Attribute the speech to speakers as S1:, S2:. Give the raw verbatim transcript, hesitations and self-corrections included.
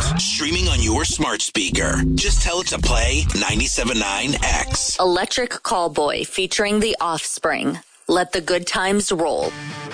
S1: Streaming on your smart speaker. Just tell it to play ninety-seven point nine X.
S2: Electric Callboy featuring The Offspring. Let the good times roll.